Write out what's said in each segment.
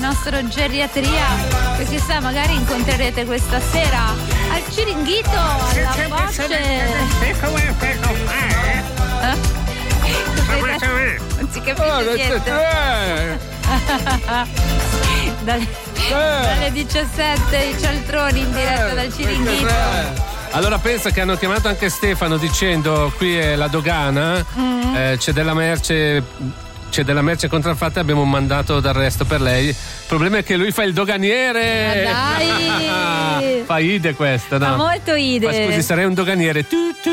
nostro geriatria, che chissà magari incontrerete questa sera al Ciringhito, alla voce. Non si capisce niente. Dalle 17 i cialtroni in diretta dal Ciringhito. Allora pensa che hanno chiamato anche Stefano dicendo qui è la dogana, c'è della merce contraffatta, abbiamo un mandato d'arresto per lei. Il problema è che lui fa il doganiere. Dai! Fa ide questa, no? Fa molto ide. Ma scusi, sarei un doganiere.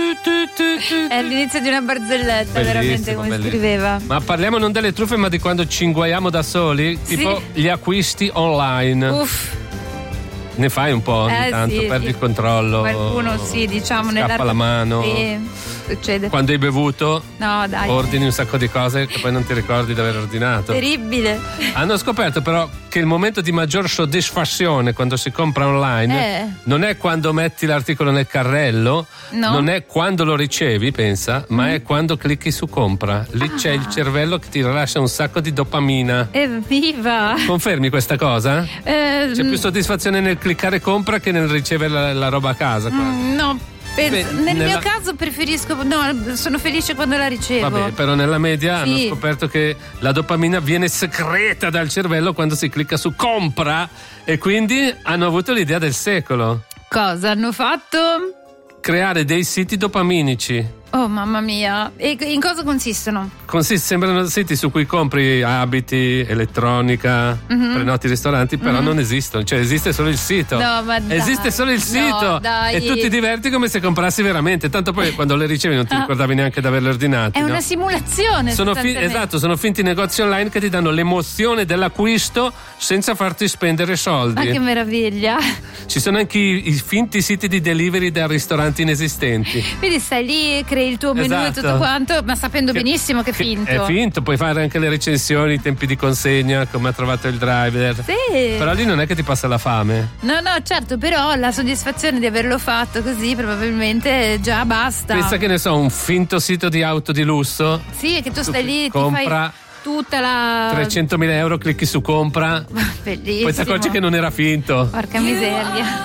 È all'inizio di una barzelletta, veramente, come bellissimo. scriveva. Ma parliamo non delle truffe, ma di quando ci inguaiamo da soli, tipo gli acquisti online. Uff. Ne fai un po' ogni tanto, sì, perdi sì. il controllo. Qualcuno sì, diciamo, scappa la mano. Sì, succede. Quando hai bevuto, No, dai. ordini un sacco di cose che poi non ti ricordi di aver ordinato. Terribile. Hanno scoperto però che il momento di maggior soddisfazione quando si compra online non è quando metti l'articolo nel carrello, non è quando lo ricevi, pensa, ma è quando clicchi su compra. Lì c'è il cervello che ti rilascia un sacco di dopamina. Evviva! Confermi questa cosa? C'è più soddisfazione nel cliccare compra che nel ricevere la roba a casa. No, nel mio caso preferisco, sono felice quando la ricevo. Vabbè, però nella media hanno scoperto che la dopamina viene secreta dal cervello quando si clicca su compra, e quindi hanno avuto l'idea del secolo. Cosa hanno fatto? Creare dei siti dopaminici. Oh mamma mia, e in cosa consistono? Sembrano siti su cui compri abiti, elettronica, prenoti ristoranti, però non esistono, cioè esiste solo il sito. No, ma dai. Esiste solo il sito, dai. e tu ti diverti come se comprassi veramente, tanto poi quando le ricevi non ti ricordavi neanche di averle ordinate. È una simulazione. Esatto, sono finti negozi online che ti danno l'emozione dell'acquisto senza farti spendere soldi. Ma che meraviglia. Ci sono anche i finti siti di delivery da ristoranti inesistenti. Quindi stai lì, crei il tuo menù e tutto quanto, ma sapendo benissimo che è finto. È finto, puoi fare anche le recensioni, i tempi di consegna, come ha trovato il driver. Sì. Però lì non è che ti passa la fame. No, certo, però la soddisfazione di averlo fatto così probabilmente già basta. Pensa che ne so, un finto sito di auto di lusso. Sì, che tu stai lì, compra, ti fai tutta la 300.000 euro, clicchi su compra. Bellissimo. Poi ti accorgi che non era finto. Porca miseria.